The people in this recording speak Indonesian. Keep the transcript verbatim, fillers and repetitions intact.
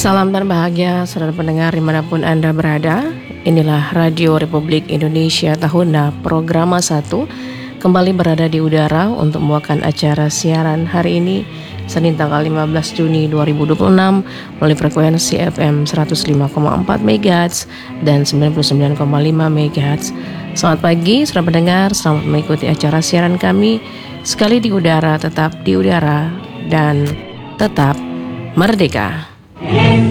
Salam berbahagia, saudara pendengar dimanapun Anda berada. Inilah Radio Republik Indonesia Tahuna Programa satu kembali berada di udara untuk membawakan acara siaran hari ini, Senin tanggal lima belas Juni dua ribu dua puluh enam melalui frekuensi F M seratus lima koma empat megahertz dan sembilan puluh sembilan koma lima megahertz. Selamat pagi, saudara pendengar, selamat mengikuti acara siaran kami. Sekali di udara, tetap di udara, dan tetap merdeka.